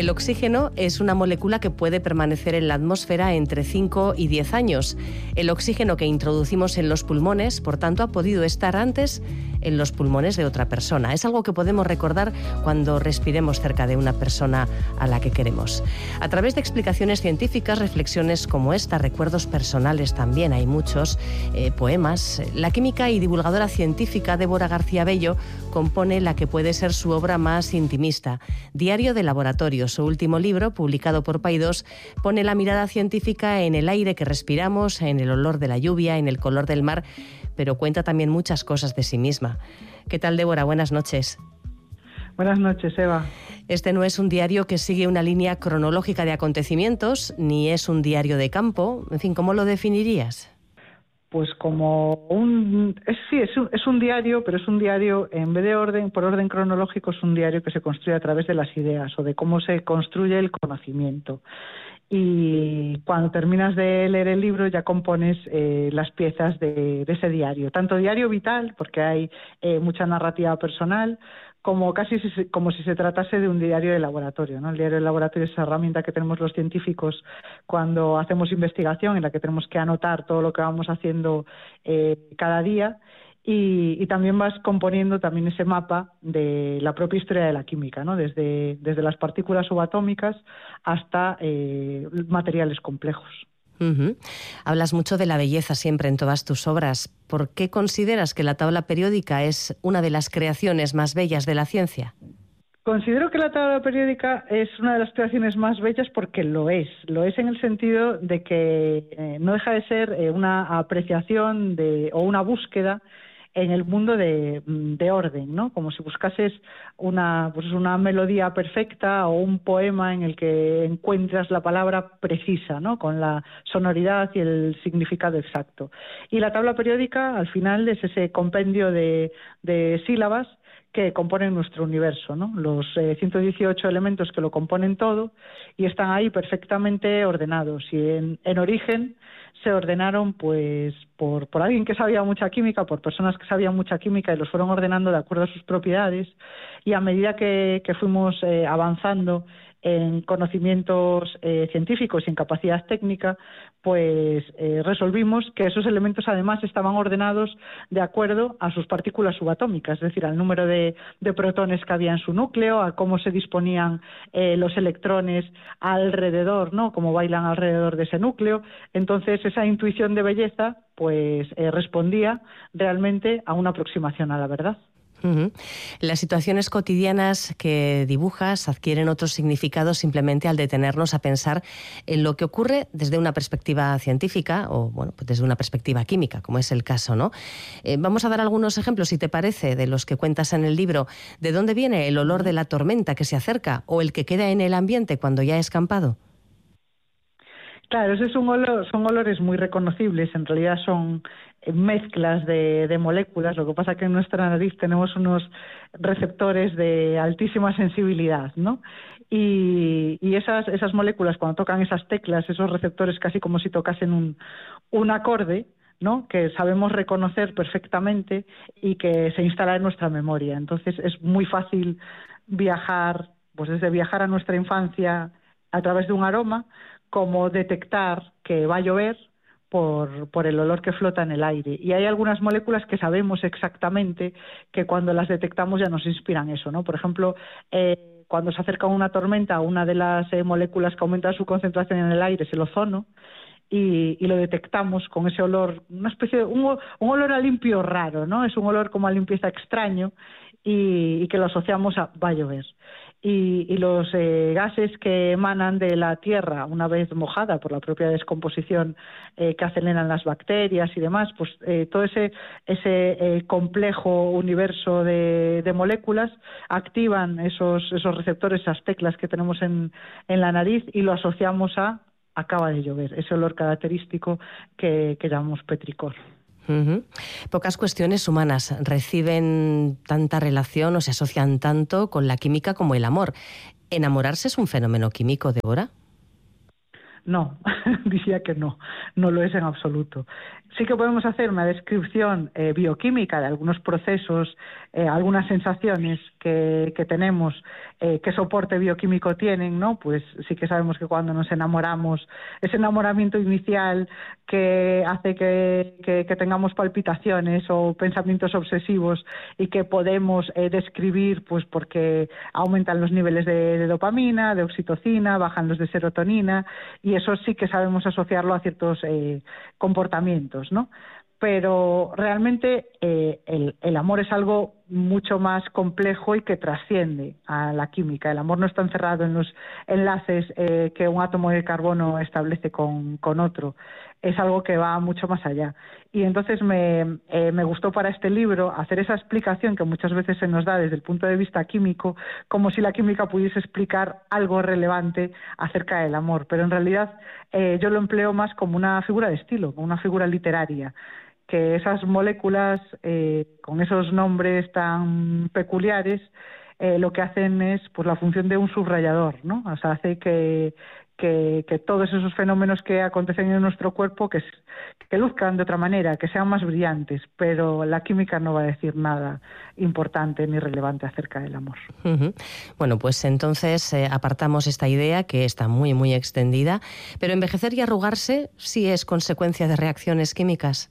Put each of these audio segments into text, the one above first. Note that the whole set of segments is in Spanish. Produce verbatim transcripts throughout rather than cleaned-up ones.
El oxígeno es una molécula que puede permanecer en la atmósfera entre cinco y diez años. El oxígeno que introducimos en los pulmones, por tanto, ha podido estar antes en los pulmones de otra persona. Es algo que podemos recordar cuando respiremos cerca de una persona a la que queremos. A través de explicaciones científicas, reflexiones como esta, recuerdos personales también, hay muchos, eh, poemas, la química y divulgadora científica Débora García Bello compone la que puede ser su obra más intimista, Diario de Laboratorio. Su último libro, publicado por Paidós, pone la mirada científica en el aire que respiramos, en el olor de la lluvia, en el color del mar, pero cuenta también muchas cosas de sí misma. ¿Qué tal, Débora? Buenas noches. Buenas noches, Eva. Este no es un diario que sigue una línea cronológica de acontecimientos, ni es un diario de campo. En fin, ¿cómo lo definirías? Pues como un... Es, sí, es un, es un diario, pero es un diario, en vez de orden, por orden cronológico, es un diario que se construye a través de las ideas o de cómo se construye el conocimiento. Y cuando terminas de leer el libro ya compones eh, las piezas de, de ese diario. Tanto diario vital, porque hay eh, mucha narrativa personal, como casi si, como si se tratase de un diario de laboratorio, ¿no? El diario de laboratorio es esa herramienta que tenemos los científicos cuando hacemos investigación, en la que tenemos que anotar todo lo que vamos haciendo eh, cada día, y, y también vas componiendo también ese mapa de la propia historia de la química, ¿no? Desde, desde las partículas subatómicas hasta eh, materiales complejos. Uh-huh. Hablas mucho de la belleza siempre en todas tus obras. ¿Por qué consideras que la tabla periódica es una de las creaciones más bellas de la ciencia? Considero que la tabla periódica es una de las creaciones más bellas porque lo es. Lo es en el sentido de que eh, no deja de ser eh, una apreciación de, o una búsqueda en el mundo de, de orden, ¿no? Como si buscases una, pues una melodía perfecta o un poema en el que encuentras la palabra precisa, ¿no? Con la sonoridad y el significado exacto. Y la tabla periódica, al final, es ese compendio de, de sílabas que componen nuestro universo, ¿no? Los eh, ciento dieciocho elementos que lo componen todo y están ahí perfectamente ordenados. Y en, en origen se ordenaron pues por, por alguien que sabía mucha química, por personas que sabían mucha química y los fueron ordenando de acuerdo a sus propiedades, y a medida que, que fuimos eh, avanzando en conocimientos eh, científicos y en capacidad técnica, pues eh, resolvimos que esos elementos además estaban ordenados de acuerdo a sus partículas subatómicas, es decir, al número de, de protones que había en su núcleo, a cómo se disponían eh, los electrones alrededor, ¿no? Cómo bailan alrededor de ese núcleo. Entonces, esa intuición de belleza pues eh, respondía realmente a una aproximación a la verdad. Uh-huh. Las situaciones cotidianas que dibujas adquieren otro significado simplemente al detenernos a pensar en lo que ocurre desde una perspectiva científica o bueno, pues desde una perspectiva química, como es el caso, ¿no? Eh, vamos a dar algunos ejemplos, si te parece, de los que cuentas en el libro. ¿De dónde viene el olor de la tormenta que se acerca o el que queda en el ambiente cuando ya ha escampado? Claro, ese es un olor, son olores muy reconocibles, en realidad son mezclas de, de moléculas, lo que pasa es que en nuestra nariz tenemos unos receptores de altísima sensibilidad, ¿no? Y, y esas, esas moléculas, cuando tocan esas teclas, esos receptores, casi como si tocasen un, un acorde, ¿no? Que sabemos reconocer perfectamente y que se instala en nuestra memoria. Entonces es muy fácil viajar, pues desde viajar a nuestra infancia a través de un aroma, como detectar que va a llover por, por el olor que flota en el aire. Y hay algunas moléculas que sabemos exactamente que cuando las detectamos ya nos inspiran eso, ¿no? Por ejemplo, eh, cuando se acerca una tormenta, una de las eh, moléculas que aumenta su concentración en el aire es el ozono, y, y lo detectamos con ese olor, una especie de, un, un olor a limpio raro, ¿no? Es un olor como a limpieza extraño y, y que lo asociamos a va a llover. Y, y los eh, gases que emanan de la tierra una vez mojada por la propia descomposición eh, que aceleran las bacterias y demás, pues eh, todo ese, ese eh, complejo universo de, de moléculas activan esos, esos receptores, esas teclas que tenemos en, en la nariz y lo asociamos a acaba de llover, ese olor característico que, que llamamos petricor. Uh-huh. Pocas cuestiones humanas reciben tanta relación o se asocian tanto con la química como el amor. ¿Enamorarse es un fenómeno químico, Débora? no, diría que no, no lo es en absoluto. Sí que podemos hacer una descripción eh, bioquímica de algunos procesos, eh, algunas sensaciones que, que tenemos, eh, qué soporte bioquímico tienen, ¿no? Pues sí que sabemos que cuando nos enamoramos, ese enamoramiento inicial que hace que, que, que tengamos palpitaciones o pensamientos obsesivos y que podemos eh, describir pues porque aumentan los niveles de, de dopamina, de oxitocina, bajan los de serotonina, y eso sí que sabemos asociarlo a ciertos eh, comportamientos, ¿no? Pero realmente eh, el, el amor es algo mucho más complejo y que trasciende a la química. El amor no está encerrado en los enlaces eh, que un átomo de carbono establece con, con otro. Es algo que va mucho más allá. Y entonces me, eh, me gustó para este libro hacer esa explicación que muchas veces se nos da desde el punto de vista químico, como si la química pudiese explicar algo relevante acerca del amor. Pero en realidad eh, yo lo empleo más como una figura de estilo, como una figura literaria, que esas moléculas eh, con esos nombres tan peculiares eh, lo que hacen es pues la función de un subrayador, ¿no? O sea, hace que, que, que todos esos fenómenos que acontecen en nuestro cuerpo que, que luzcan de otra manera, que sean más brillantes, pero la química no va a decir nada importante ni relevante acerca del amor. Uh-huh. Bueno, pues entonces eh, apartamos esta idea que está muy, muy extendida, pero envejecer y arrugarse sí es consecuencia de reacciones químicas.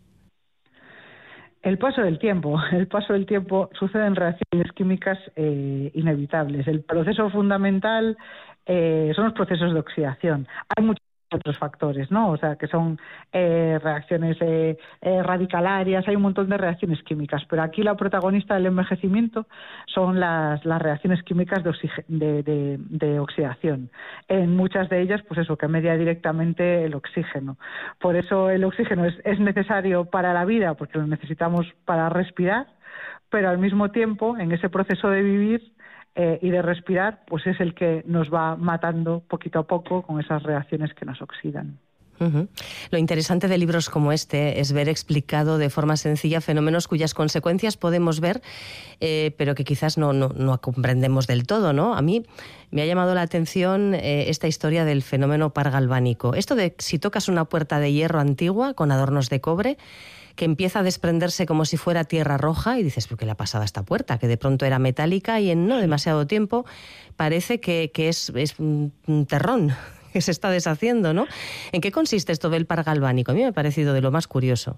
El paso del tiempo, el paso del tiempo sucede en reacciones químicas eh, inevitables. El proceso fundamental eh, son los procesos de oxidación. Hay muchos otros factores, ¿no? O sea, que son eh, reacciones eh, eh, radicalarias, hay un montón de reacciones químicas, pero aquí la protagonista del envejecimiento son las, las reacciones químicas de, oxige- de, de, de oxidación. En muchas de ellas, pues eso, que media directamente el oxígeno. Por eso el oxígeno es, es necesario para la vida, porque lo necesitamos para respirar, pero al mismo tiempo, en ese proceso de vivir, Eh, y de respirar, pues es el que nos va matando poquito a poco con esas reacciones que nos oxidan. Uh-huh. Lo interesante de libros como este es ver explicado de forma sencilla fenómenos cuyas consecuencias podemos ver, eh, pero que quizás no, no, no comprendemos del todo, ¿no? A mí me ha llamado la atención eh, esta historia del fenómeno par galvánico. Esto de si tocas una puerta de hierro antigua con adornos de cobre, que empieza a desprenderse como si fuera tierra roja y dices, ¿pero qué le ha pasado a esta puerta? Que de pronto era metálica y en no demasiado tiempo parece que, que es, es un terrón que se está deshaciendo, ¿no? ¿En qué consiste esto del par galvánico? A mí me ha parecido de lo más curioso.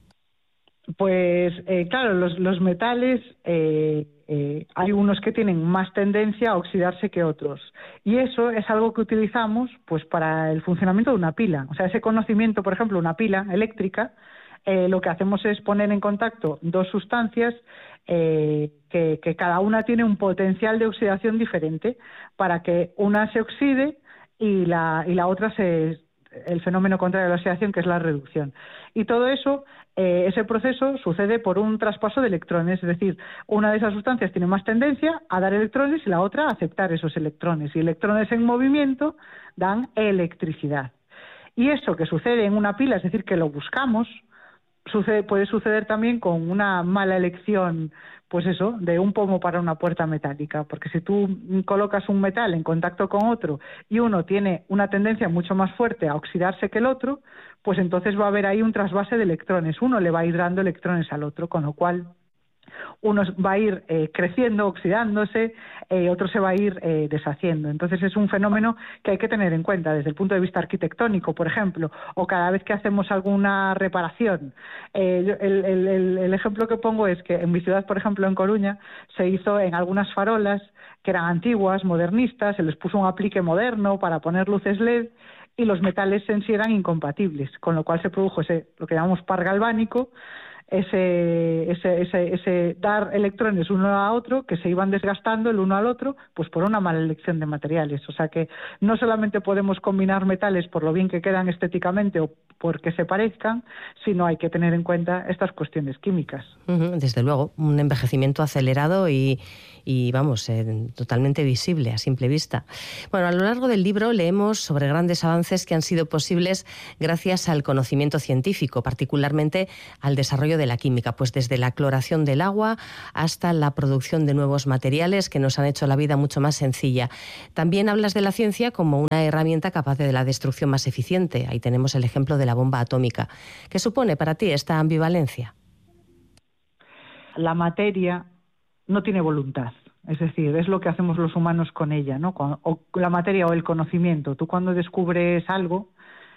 Pues eh, claro, los, los metales, eh, eh, hay unos que tienen más tendencia a oxidarse que otros. Y eso es algo que utilizamos pues para el funcionamiento de una pila. O sea, ese conocimiento, por ejemplo, una pila eléctrica, Eh, lo que hacemos es poner en contacto dos sustancias eh, que, que cada una tiene un potencial de oxidación diferente para que una se oxide y la, y la otra se, el fenómeno contrario a la oxidación, que es la reducción. Y todo eso, eh, ese proceso sucede por un traspaso de electrones, es decir, una de esas sustancias tiene más tendencia a dar electrones y la otra a aceptar esos electrones. Y electrones en movimiento dan electricidad. Y eso que sucede en una pila, es decir, que lo buscamos, Sucede, puede suceder también con una mala elección, pues eso, de un pomo para una puerta metálica, porque si tú colocas un metal en contacto con otro y uno tiene una tendencia mucho más fuerte a oxidarse que el otro, pues entonces va a haber ahí un trasvase de electrones, uno le va a ir dando electrones al otro, con lo cual uno va a ir eh, creciendo, oxidándose, eh, otro se va a ir eh, deshaciendo. Entonces es un fenómeno que hay que tener en cuenta desde el punto de vista arquitectónico, por ejemplo, o cada vez que hacemos alguna reparación. Eh, el, el, el ejemplo que pongo es que en mi ciudad, por ejemplo, en Coruña, se hizo en algunas farolas que eran antiguas, modernistas, se les puso un aplique moderno para poner luces L E D y los metales en sí eran incompatibles, con lo cual se produjo ese, lo que llamamos par galvánico, Ese, ese, ese, ese dar electrones uno a otro que se iban desgastando el uno al otro pues por una mala elección de materiales. O sea que no solamente podemos combinar metales por lo bien que quedan estéticamente o porque se parezcan, sino hay que tener en cuenta estas cuestiones químicas. Uh-huh, desde luego, un envejecimiento acelerado y, y vamos, eh, totalmente visible a simple vista. Bueno, a lo largo del libro leemos sobre grandes avances que han sido posibles gracias al conocimiento científico, particularmente al desarrollo de de la química, pues desde la cloración del agua hasta la producción de nuevos materiales que nos han hecho la vida mucho más sencilla. También hablas de la ciencia como una herramienta capaz de la destrucción más eficiente. Ahí tenemos el ejemplo de la bomba atómica. ¿Qué supone para ti esta ambivalencia? La materia no tiene voluntad. Es decir, es lo que hacemos los humanos con ella, ¿no? O la materia o el conocimiento. Tú cuando descubres algo,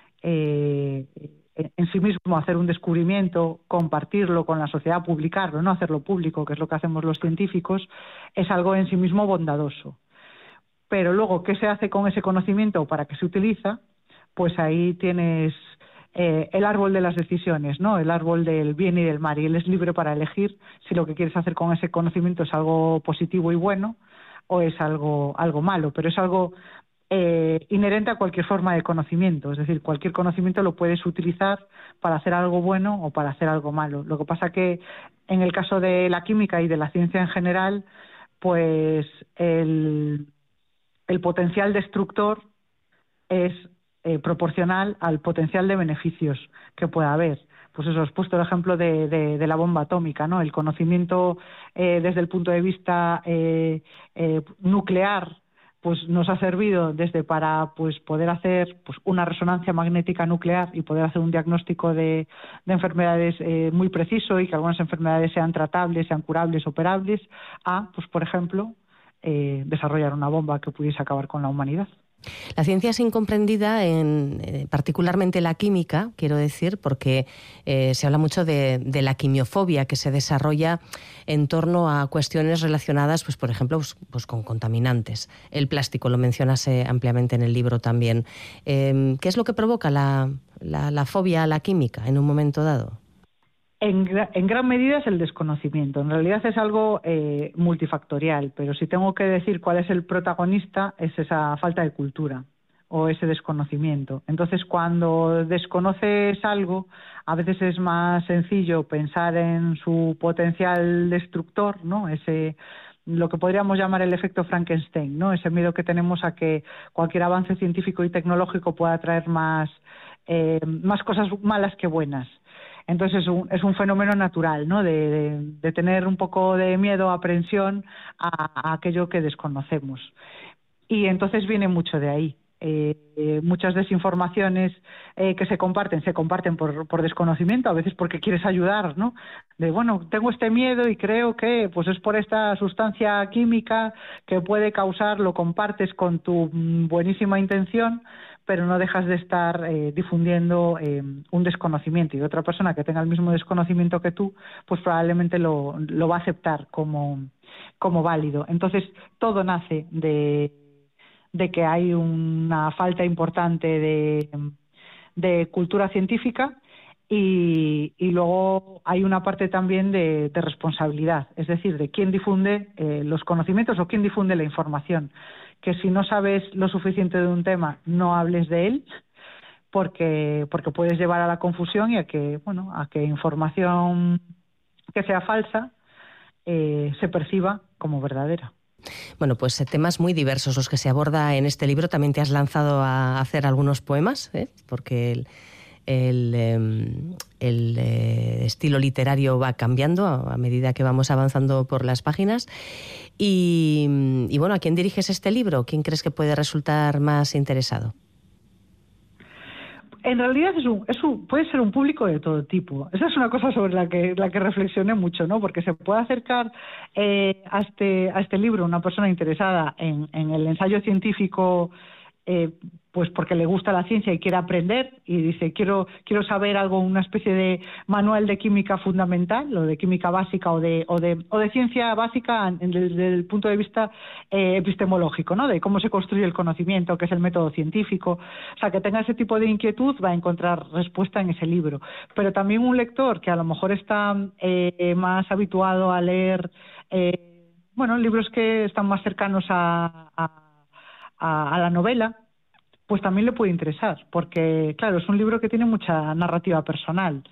eh, en sí mismo hacer un descubrimiento, compartirlo con la sociedad, publicarlo, no hacerlo público, que es lo que hacemos los científicos, es algo en sí mismo bondadoso. Pero luego, ¿qué se hace con ese conocimiento o para qué se utiliza? Pues ahí tienes eh, el árbol de las decisiones, ¿no? El árbol del bien y del mal, y él es libre para elegir si lo que quieres hacer con ese conocimiento es algo positivo y bueno o es algo, algo malo, pero es algo eh, inherente a cualquier forma de conocimiento, es decir, cualquier conocimiento lo puedes utilizar para hacer algo bueno o para hacer algo malo. Lo que pasa que en el caso de la química y de la ciencia en general, pues el, el potencial destructor es eh, proporcional al potencial de beneficios que pueda haber. Pues eso, os he puesto el ejemplo de, de, de la bomba atómica, ¿no? El conocimiento eh, desde el punto de vista eh, eh, nuclear, pues nos ha servido desde para pues poder hacer pues una resonancia magnética nuclear y poder hacer un diagnóstico de, de enfermedades eh, muy preciso y que algunas enfermedades sean tratables, sean curables, operables, a, pues por ejemplo, eh, desarrollar una bomba que pudiese acabar con la humanidad. La ciencia es incomprendida, en, eh, particularmente la química, quiero decir, porque eh, se habla mucho de, de la quimiofobia que se desarrolla en torno a cuestiones relacionadas, pues por ejemplo, pues, pues con contaminantes. El plástico lo mencionas eh, ampliamente en el libro también. Eh, ¿Qué es lo que provoca la, la, la fobia a la química en un momento dado? En, en gran medida es el desconocimiento. En realidad es algo eh, multifactorial, pero si tengo que decir cuál es el protagonista, es esa falta de cultura o ese desconocimiento. Entonces, cuando desconoces algo, a veces es más sencillo pensar en su potencial destructor, ¿no? Ese, lo que podríamos llamar el efecto Frankenstein, ¿no? Ese miedo que tenemos a que cualquier avance científico y tecnológico pueda traer más, eh, más cosas malas que buenas. Entonces es un, es un fenómeno natural, ¿no? De, de, de tener un poco de miedo, aprensión a, a aquello que desconocemos. Y entonces viene mucho de ahí. Eh, eh, muchas desinformaciones eh, que se comparten, se comparten por, por desconocimiento, a veces porque quieres ayudar, ¿no? De, bueno, tengo este miedo y creo que pues es por esta sustancia química que puede causar, lo compartes con tu buenísima intención, pero no dejas de estar eh, difundiendo eh, un desconocimiento, y otra persona que tenga el mismo desconocimiento que tú, pues probablemente lo, lo va a aceptar como, como válido. Entonces, todo nace de, de que hay una falta importante de, de cultura científica y, y luego hay una parte también de, de responsabilidad, es decir, de quién difunde eh, los conocimientos o quién difunde la información. Que si no sabes lo suficiente de un tema, no hables de él, porque porque puedes llevar a la confusión y a que bueno a que información que sea falsa eh, se perciba como verdadera. Bueno, pues temas muy diversos los que se aborda en este libro. También te has lanzado a hacer algunos poemas, ¿eh? Porque el, el, eh, el eh, estilo literario va cambiando a, a medida que vamos avanzando por las páginas. Y, y bueno, ¿a quién diriges este libro? ¿Quién crees que puede resultar más interesado? En realidad es un, es un, puede ser un público de todo tipo. Esa es una cosa sobre la que, la que reflexioné mucho, ¿no? Porque se puede acercar eh, a, este, a este libro una persona interesada en, en el ensayo científico, eh, pues porque le gusta la ciencia y quiere aprender y dice quiero quiero saber algo, una especie de manual de química fundamental o de química básica o de o de o de ciencia básica desde el punto de vista eh, epistemológico, ¿no? De cómo se construye el conocimiento, qué es el método científico. O sea, que tenga ese tipo de inquietud va a encontrar respuesta en ese libro. Pero también un lector que a lo mejor está eh, más habituado a leer eh, bueno, libros que están más cercanos a, a, a, a la novela, pues también le puede interesar, porque claro, es un libro que tiene mucha narrativa personal,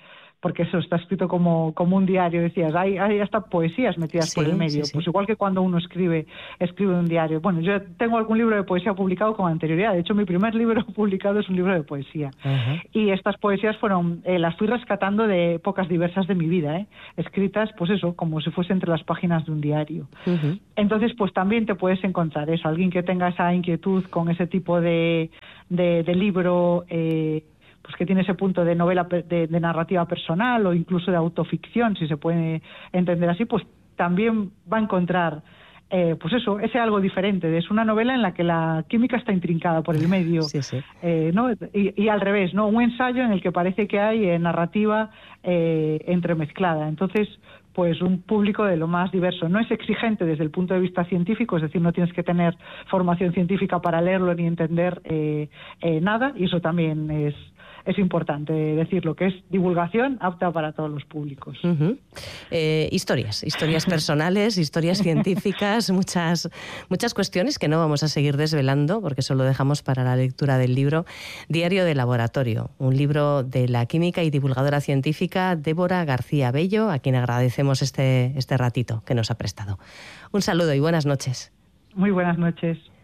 porque eso está escrito como, como un diario, decías, hay, hay hasta poesías metidas sí, por el medio, sí, sí. pues igual que cuando uno escribe, escribe un diario. Bueno, yo tengo algún libro de poesía publicado con anterioridad, de hecho mi primer libro publicado es un libro de poesía. Uh-huh. Y estas poesías fueron, eh, las fui rescatando de épocas diversas de mi vida, ¿eh? escritas, pues eso, como si fuese entre las páginas de un diario. Uh-huh. Entonces, pues también te puedes encontrar eso, alguien que tenga esa inquietud con ese tipo de, de, de libro, eh, pues que tiene ese punto de novela, de, de narrativa personal o incluso de autoficción, si se puede entender así, pues también va a encontrar, eh, pues eso, ese algo diferente. Es una novela en la que la química está intrincada por el medio, sí, sí. Eh, ¿no? Y, y al revés, ¿no? Un ensayo en el que parece que hay eh, narrativa eh, entremezclada. Entonces, pues un público de lo más diverso. No es exigente desde el punto de vista científico, es decir, no tienes que tener formación científica para leerlo ni entender eh, eh, nada, y eso también es, es importante decirlo, que es divulgación apta para todos los públicos. Uh-huh. Eh, historias, historias personales, historias científicas, muchas, muchas cuestiones que no vamos a seguir desvelando porque eso lo dejamos para la lectura del libro Diario de Laboratorio, un libro de la química y divulgadora científica Débora García Bello, a quien agradecemos este, este ratito que nos ha prestado. Un saludo y buenas noches. Muy buenas noches.